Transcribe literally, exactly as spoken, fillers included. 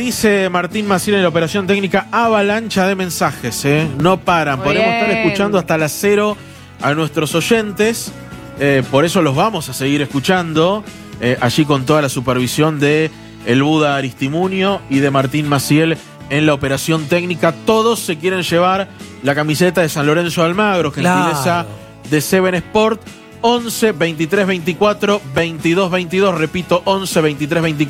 dice Martín Maciel en la operación técnica, avalancha de mensajes, ¿eh? No paran. Muy Podemos bien. estar escuchando hasta las cero a nuestros oyentes. Eh, por eso los vamos a seguir escuchando. Eh, allí con toda la supervisión de el Buda Aristimuño y de Martín Maciel en la operación técnica. Todos se quieren llevar la camiseta de San Lorenzo de Almagro, gentileza Claro. de Seven Sport. once, veintitrés, veinticuatro, veintidós, veintidós. Repito, once, veintitrés, veinticuatro.